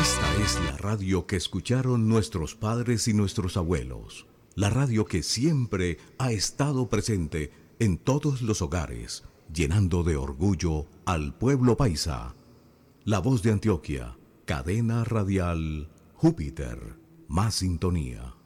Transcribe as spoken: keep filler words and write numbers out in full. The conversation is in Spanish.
Esta es la radio que escucharon nuestros padres y nuestros abuelos. La radio que siempre ha estado presente en todos los hogares, llenando de orgullo al pueblo paisa. La Voz de Antioquia, cadena radial Júpiter, más sintonía.